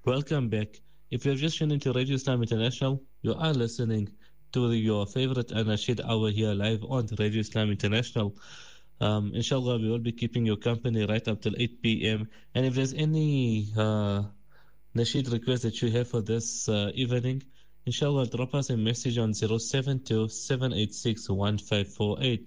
Welcome back. If you're just tuning into Radio Islam International, you are listening to your favorite Anashid hour here live on Radio Islam International. Inshallah, we will be keeping you company right up till 8 p.m. And if there's any Nasheed request that you have for this evening, inshallah, drop us a message on 072-786-1548,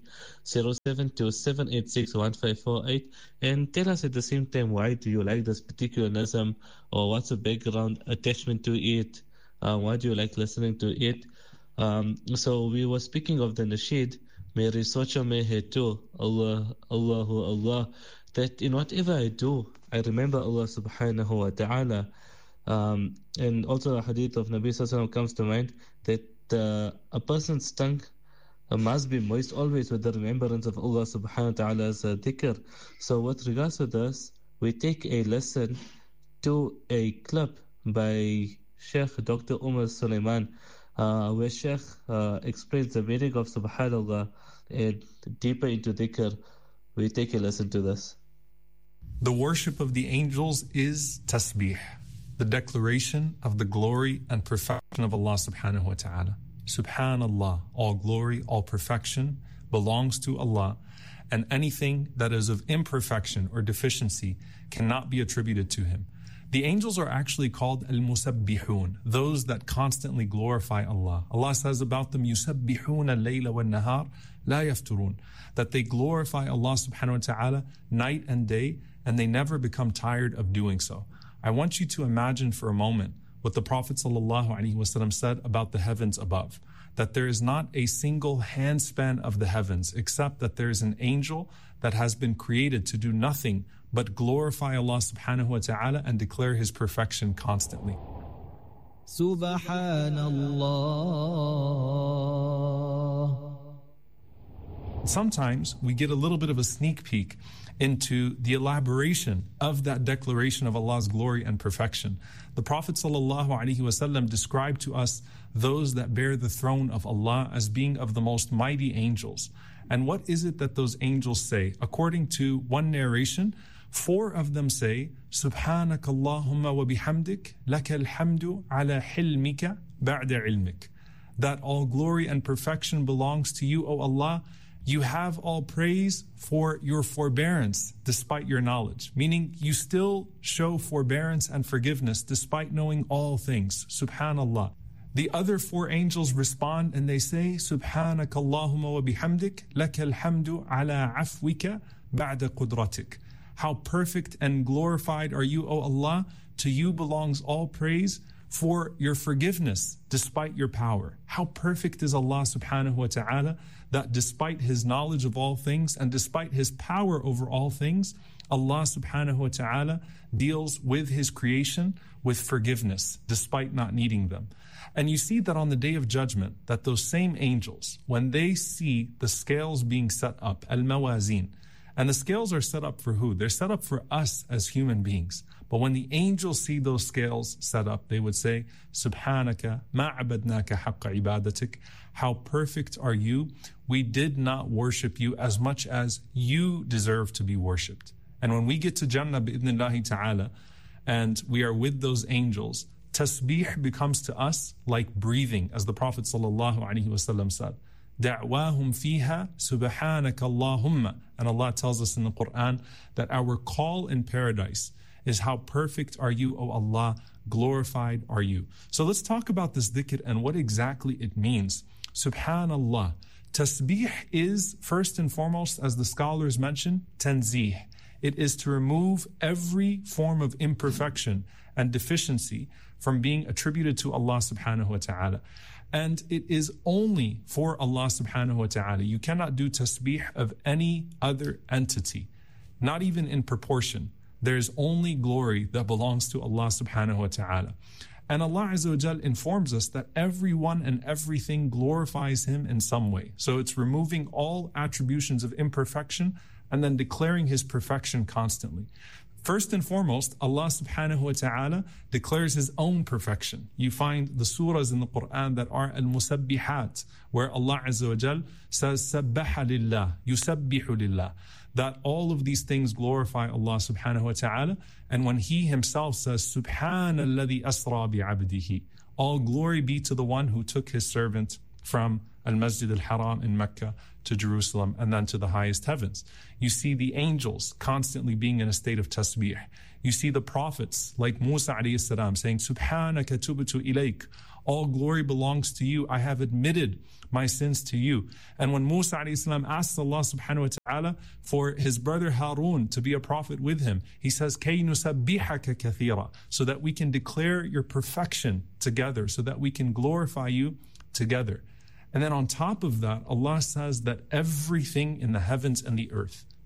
072-786-1548, and tell us at the same time why do you like this particular Nazm, or what's the background attachment to it, why do you like listening to it. So we were speaking of the Nasheed, Meri socha mein hai tu, Allah, Allahu Allah, that in whatever I do, I remember Allah subhanahu wa ta'ala. And also the hadith of Nabi Sallallahu Alaihi Wasallam comes to mind that a person's tongue must be moist always with the remembrance of Allah subhanahu wa ta'ala's dhikr. So with regards to this, we take a listen to a clip by Sheikh Dr. Umar Sulaiman, where Sheikh explains the meaning of subhanallah and deeper into dhikr. We take a listen to this. The worship of the angels is tasbih, the declaration of the glory and perfection of Allah subhanahu wa ta'ala. Subhanallah, all glory, all perfection belongs to Allah, and anything that is of imperfection or deficiency cannot be attributed to Him. The angels are actually called al-musabbihun, those that constantly glorify Allah. Allah says about them, yusabbihun al-layla wal-nahar la yafturun, that they glorify Allah subhanahu wa ta'ala night and day, and they never become tired of doing so. I want you to imagine for a moment what the Prophet ﷺ said about the heavens above, that there is not a single handspan of the heavens except that there is an angel that has been created to do nothing but glorify Allah subhanahu wa ta'ala and declare His perfection constantly. Subhanallah. Sometimes we get a little bit of a sneak peek into the elaboration of that declaration of Allah's glory and perfection. The Prophet ﷺ described to us those that bear the throne of Allah as being of the most mighty angels. And what is it that those angels say? According to one narration, 4 of them say, Subhanaka Allahumma wa bihamdik, laka alhamdu ala hilmika ba'da ilmik. That all glory and perfection belongs to you, O Allah. You have all praise for your forbearance despite your knowledge, meaning you still show forbearance and forgiveness despite knowing all things. Subhanallah. The other 4 angels respond and they say, Subhanaka Allahumma wa bihamdik, laka alhamdu ala afwika ba'da qudratik. How perfect and glorified are you, O Allah. To you belongs all praise for your forgiveness despite your power. How perfect is Allah subhanahu wa ta'ala, that despite His knowledge of all things and despite His power over all things, Allah subhanahu wa ta'ala deals with His creation with forgiveness despite not needing them. And you see that on the Day of Judgment, that those same angels, when they see the scales being set up, al-mawazin, and the scales are set up for who? They're set up for us as human beings. But when the angels see those scales set up, they would say, Subhanaka ma abadnaka haqqa ibadatik. How perfect are you? We did not worship you as much as you deserve to be worshipped. And when we get to Jannah bi'idhnillahi ta'ala, and we are with those angels, tasbih becomes to us like breathing, as the Prophet ﷺ said. دعواهم فيها سبحانك اللهم. And Allah tells us in the Quran that our call in paradise is how perfect are you, O Allah, glorified are you. So let's talk about this dhikr and what exactly it means. Subhanallah. Tasbih is, first and foremost, as the scholars mention, tanzih. It is to remove every form of imperfection and deficiency from being attributed to Allah subhanahu wa ta'ala. And it is only for Allah subhanahu wa ta'ala. You cannot do tasbih of any other entity, not even in proportion. There is only glory that belongs to Allah subhanahu wa ta'ala. And Allah Azza wa Jal informs us that everyone and everything glorifies Him in some way. So it's removing all attributions of imperfection and then declaring His perfection constantly. First and foremost, Allah subhanahu wa ta'ala declares His own perfection. You find the surahs in the Quran that are al-musabbihat, where Allah Azza wa Jal says, Sabbaha lillah, yusabbihu lillah. that all of these things glorify Allah subhanahu wa ta'ala. And when He Himself says, Subhanalladhi asra bi'abdihi, all glory be to the one who took His servant from Al-Masjid al-Haram in Mecca to Jerusalem and then to the highest heavens. You see the angels constantly being in a state of tasbih. You see the prophets like Musa alayhi salam saying, Subhanaka tubtu ilayk, all glory belongs to you. I have admitted my sins to you. And when Musa alayhi salam asks Allah subhanahu wa ta'ala for his brother Harun to be a prophet with him, he says, Kay nusabbihaka kathira, so that we can declare your perfection together, so that we can glorify you together. And then on top of that, Allah says that everything in the heavens and the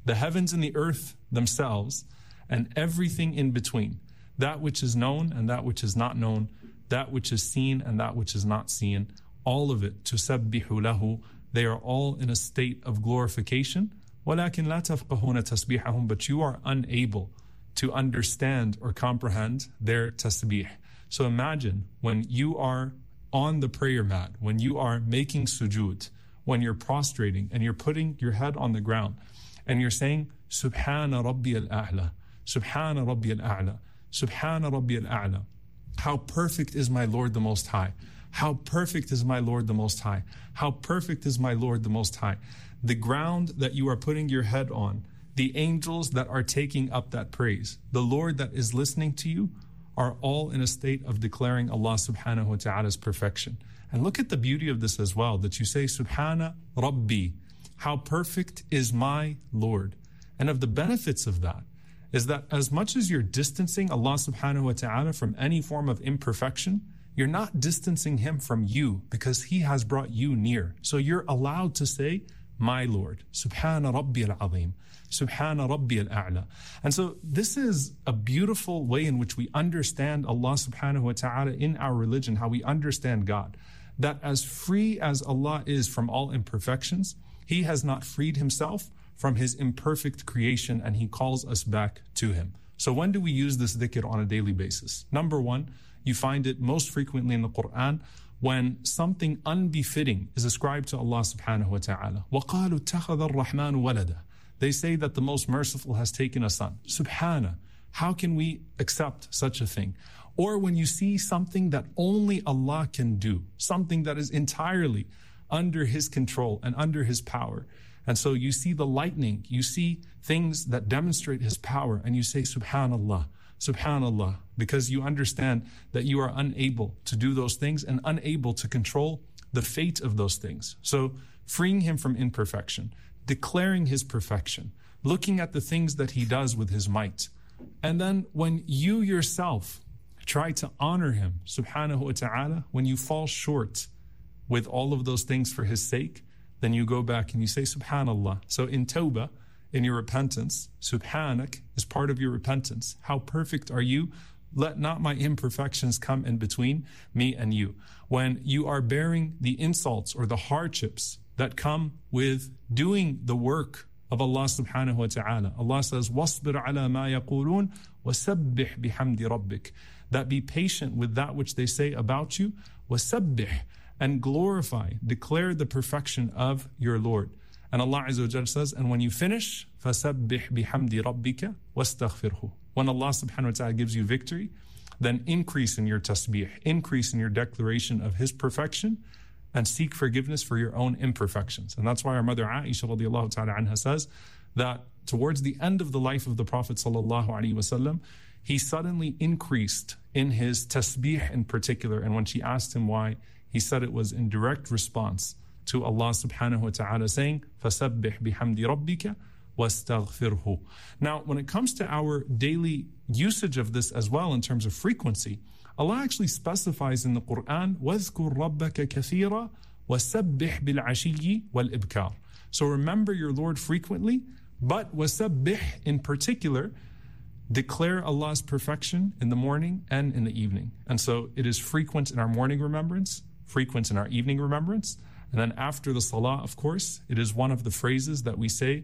earth themselves, and everything in between, that which is known and that which is not known, that which is seen and that which is not seen, all of it, تُسَبِّحُ لَهُ, they are all in a state of glorification. وَلَكِنْ لَا تَفْقَهُونَ تَسْبِيحَهُم, but you are unable to understand or comprehend their tasbih. So imagine when you are on the prayer mat, when you are making sujood, when you're prostrating and you're putting your head on the ground and you're saying, Subhana Rabbi al-A'la, Subhana Rabbi al-A'la, Subhana Rabbi al-A'la. How perfect is my Lord the Most High. How perfect is my Lord the Most High. How perfect is my Lord the Most High. The ground that you are putting your head on, the angels that are taking up that praise, the Lord that is listening to you, are all in a state of declaring Allah subhanahu wa ta'ala's perfection. And look at the beauty of this as well, that you say, Subhana Rabbi, how perfect is my Lord. And of the benefits of that is that as much as you're distancing Allah subhanahu wa ta'ala from any form of imperfection, you're not distancing Him from you, because He has brought you near. So you're allowed to say, my Lord, Subhana Rabbi al-Azim, Subhana Rabbi al-A'la. And so this is a beautiful way in which we understand Allah subhanahu wa ta'ala in our religion, how we understand God. That as free as Allah is from all imperfections, He has not freed Himself from His imperfect creation, and He calls us back to Him. So when do we use this dhikr on a daily basis? Number one, you find it most frequently in the Quran when something unbefitting is ascribed to Allah subhanahu wa ta'ala. وَقَالُوا اتَّخَذَ الرَّحْمَنُ وَلَدًا. They say that the Most Merciful has taken a son. Subhana, how can we accept such a thing? Or when you see something that only Allah can do, something that is entirely under His control and under His power. And so you see the lightning, you see things that demonstrate His power, and you say, Subhanallah, Subhanallah, because you understand that you are unable to do those things and unable to control the fate of those things. So freeing Him from imperfection, declaring His perfection, looking at the things that He does with His might. And then when you yourself try to honor Him, subhanahu wa ta'ala, when you fall short with all of those things for His sake, then you go back and you say, Subhanallah. So in Tawbah, in your repentance, Subhanak is part of your repentance. How perfect are you? Let not my imperfections come in between me and you. When you are bearing the insults or the hardships that come with doing the work of Allah subhanahu wa ta'ala, Allah says, وَاصْبِرْ عَلَى مَا يَقُولُونَ وَسَبِّحْ بِحَمْدِ رَبِّكَ. That be patient with that which they say about you, وَسَبِّحْ, and glorify, declare the perfection of your Lord. And Allah Azza wa Jalla says, and when you finish, فَسَبِّحْ بِحَمْدِ رَبِّكَ وَاسْتَغْفِرْهُ. When Allah subhanahu wa ta'ala gives you victory, then increase in your tasbih, increase in your declaration of His perfection, and seek forgiveness for your own imperfections. And that's why our mother Aisha radiallahu ta'ala anha says that towards the end of the life of the Prophet sallallahu alaihi wasallam, he suddenly increased in his tasbih in particular. And when she asked him why, he said it was in direct response to Allah subhanahu wa ta'ala saying, فَسَبِّحْ بِحَمْدِ رَبِّكَ وَاسْتَغْفِرْهُ. Now, when it comes to our daily usage of this as well in terms of frequency, Allah actually specifies in the Quran, وَاذْكُرْ رَبَّكَ كَثِيرًا وَسَبِّحْ بِالْعَشِيِّ وَالْإِبْكَارِ. So remember your Lord frequently, but وَسَبِّحْ in particular, declare Allah's perfection in the morning and in the evening. And so it is frequent in our morning remembrance, frequent in our evening remembrance. And then after the salah, of course, it is one of the phrases that we say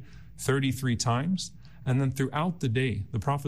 33 times. And then throughout the day, the Prophet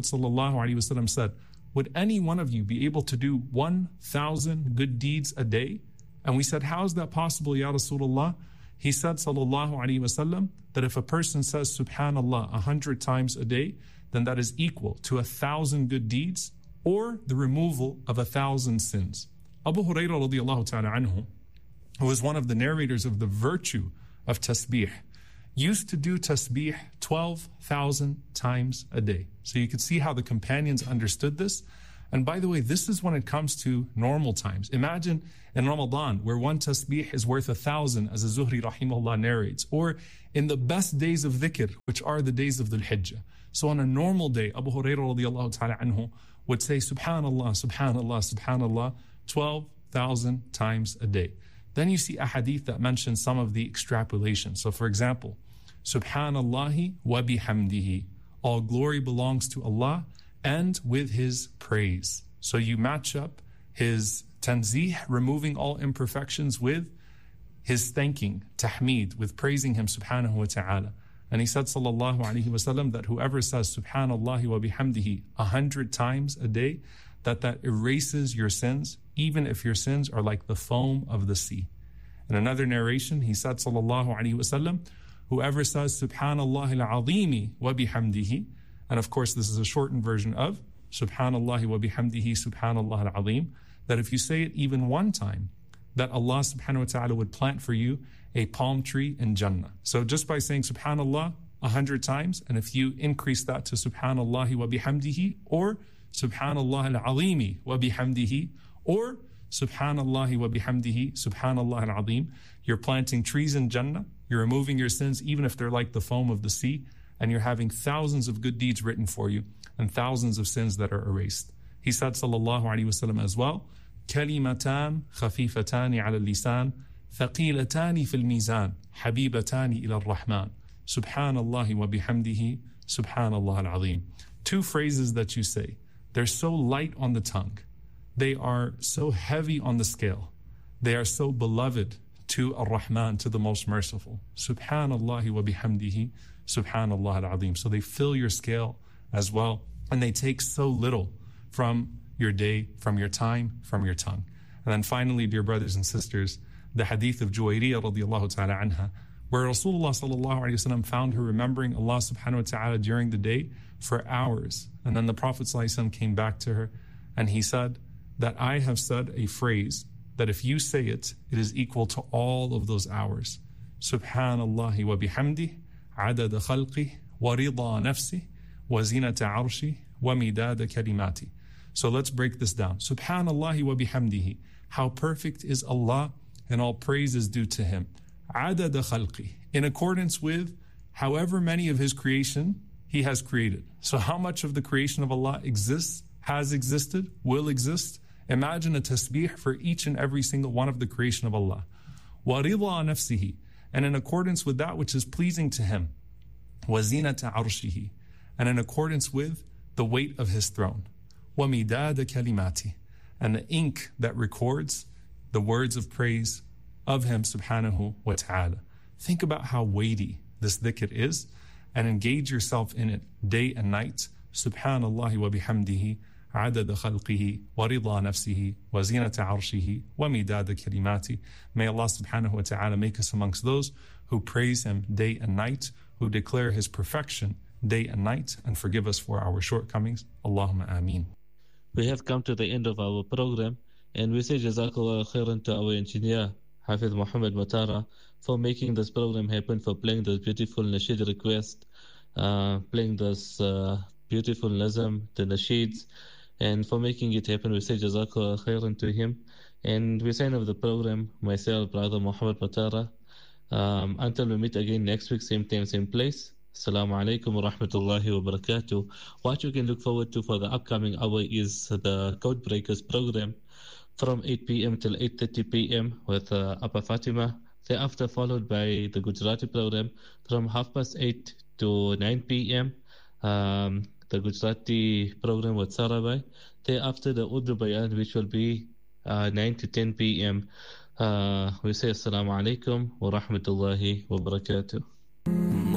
ﷺ said, would any one of you be able to do 1,000 good deeds a day? And we said, how is that possible, Ya Rasulullah? He said, sallallahu alaihi wasallam, that if a person says subhanallah 100 times a day, then that is equal to 1,000 good deeds or the removal of 1,000 sins. Abu Hurairah radiallahu ta'ala anhu, who was one of the narrators of the virtue of tasbih, used to do tasbih 12,000 times a day. So you could see how the companions understood this. And by the way, this is when it comes to normal times. Imagine in Ramadan, where one tasbih is worth 1,000, as Zuhri rahimahullah narrates, or in the best days of dhikr, which are the days of the Hijjah. So on a normal day, Abu Hurairah radiallahu ta'ala anhu would say subhanallah, subhanallah, subhanallah 12,000 times a day. Then you see a hadith that mentions some of the extrapolation. So for example, subhanallahi wa bihamdihi, all glory belongs to Allah and with His praise. So you match up His tanzih, removing all imperfections, with His thanking, tahmeed, with praising Him subhanahu wa ta'ala. And He said sallallahu alaihi wasallam that whoever says subhanallahi wa bihamdihi 100 times a day, that erases your sins, even if your sins are like the foam of the sea. In another narration, He said sallallahu alaihi wasallam, whoever says subhanallah al-azimi wa bihamdihi, and of course this is a shortened version of subhanallah wa bihamdihi subhanallah al-azim, that if you say it even one time, that Allah subhanahu wa ta'ala would plant for you a palm tree in Jannah. So just by saying subhanallah 100 times, and if you increase that to subhanallah wa bihamdihi, or subhanallah al-azimi wa bihamdihi, or subhanallah wa bihamdihi subhanallah al-azim, you're planting trees in Jannah, you're removing your sins even if they're like the foam of the sea, and you're having thousands of good deeds written for you and thousands of sins that are erased. He said sallallahu alaihi wasallam as well, كلمتان خفيفتان على اللسان ثقيلتان في الميزان حبيبتان إلى الرحمن سبحان الله وبحمده سبحان الله العظيم. Two phrases that you say, they're so light on the tongue, they are so heavy on the scale, they are so beloved to Ar-Rahman, to the most merciful. Subhanallah wa bihamdihi subhanallah al-azim. So they fill your scale as well, and they take so little from your day, from your time, from your tongue. And then finally, dear brothers and sisters, the hadith of Juwayriyah radiallahu ta'ala anha, where Rasulullah sallallahu alayhi wa sallam found her remembering Allah subhanahu wa ta'ala during the day for hours. And then the Prophet sallallahu alayhi wa sallam came back to her and he said that I have said a phrase that if you say it, it is equal to all of those hours. Subhanallah wa bihamdih, adada khalqih, wa rida nafsih, wa zinata arshih, wa midada kalimati. So let's break this down. Subhanallah wa bihamdihi. How perfect is Allah, and all praise is due to Him. Adada khalqih. In accordance with however many of His creation He has created. So how much of the creation of Allah exists, has existed, will exist? Imagine a tasbih for each and every single one of the creation of Allah. Wa rida nafsihi. And in accordance with that which is pleasing to Him. Wa zinata arshihi. And in accordance with the weight of His throne. وَمِدَادَ كَلِمَاتِ, and the ink that records the words of praise of Him subhanahu wa ta'ala. Think about how weighty this dhikr is and engage yourself in it day and night. Subhanallah wa bihamdihi عدد خلقه ورضا نفسه وزينة عرشه ومداد كلماته. May Allah subhanahu wa ta'ala make us amongst those who praise Him day and night, who declare His perfection day and night, and forgive us for our shortcomings. Allahumma ameen. We have come to the end of our program, and we say Jazakallah khairan to our engineer, Hafiz Muhammad Matara, for making this program happen, for playing this beautiful nasheed request, playing this beautiful nazam, the nasheeds, and for making it happen. We say Jazakallah khairan to him. And we sign off the program, myself, Brother Muhammad Matara. Until we meet again next week, same time, same place. Assalamu alaikum wa rahmatullahi wa barakatuh. What you can look forward to for the upcoming hour is the Code Breakers program from 8 p.m. till 8:30 p.m. with Abba Fatima. Thereafter followed by the Gujarati program from 8:30 to 9 p.m. The Gujarati program with Sarabhai. Thereafter the Urdu Bayan, which will be 9 to 10 p.m. We say Assalamu alaikum wa rahmatullahi wa barakatuh.